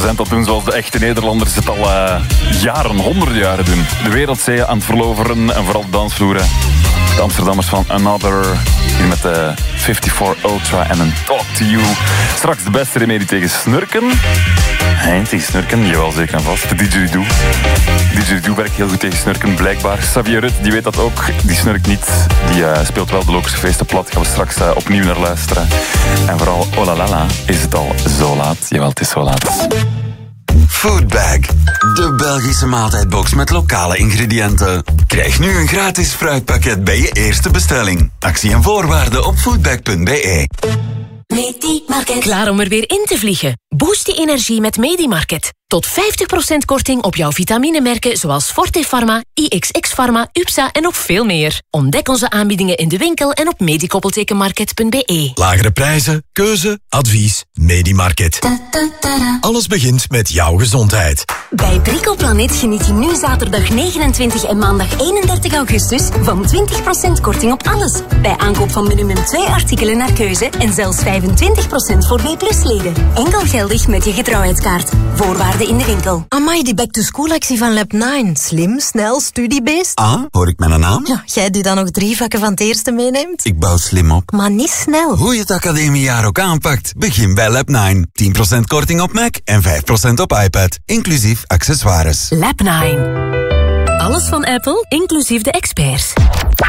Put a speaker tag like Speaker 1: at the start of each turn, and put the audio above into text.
Speaker 1: 100% dat doen zoals de echte Nederlanders het al jaren, honderden jaren doen. De wereldzeeën aan het verloveren en vooral de dansvloeren. De Amsterdammers van Another, hier met de 54 Ultra en een Talk to You. Straks de beste remedie tegen snurken. Tegen snurken, jawel, zeker en vast. De didgeridoo. Didgeridoo werkt heel goed tegen snurken, blijkbaar. Xavier Rutte, die weet dat ook. Die snurkt niet. Die speelt wel de Lokerse feesten plat. Gaan we straks opnieuw naar luisteren. En vooral, oh la la la, is het al zo laat? Jawel, het is zo laat.
Speaker 2: Foodbag, de Belgische maaltijdbox met lokale ingrediënten. Krijg nu een gratis fruitpakket bij je eerste bestelling. Actie en voorwaarden op foodbag.be.
Speaker 3: Medimarket. Klaar om er weer in te vliegen? Boost je energie met Medimarket. Tot 50% korting op jouw vitaminemerken zoals Forte Pharma, IXX Pharma, UPSA en nog veel meer. Ontdek onze aanbiedingen in de winkel en op medikoppeltekenmarket.be.
Speaker 4: Lagere prijzen, keuze, advies, Medimarket. Alles begint met jouw gezondheid.
Speaker 5: Bij Bricoplanet geniet je nu zaterdag 29 en maandag 31 augustus van 20% korting op alles. Bij aankoop van minimum 2 artikelen naar keuze en zelfs 25% voor B+-leden. Enkel geldig met je getrouwheidskaart. Voorwaarden in de winkel.
Speaker 6: Amai, die back-to-school-actie van Lab 9. Slim, snel, studiebeest.
Speaker 2: Ah, hoor ik mijn naam?
Speaker 6: Ja, jij die dan nog 3 vakken van het eerste meeneemt?
Speaker 2: Ik bouw slim op.
Speaker 6: Maar niet snel.
Speaker 2: Hoe je het academiejaar ook aanpakt, begin bij Lab 9. 10% korting op Mac en 5% op iPad, inclusief accessoires.
Speaker 3: Lab 9. Alles van Apple, inclusief de experts.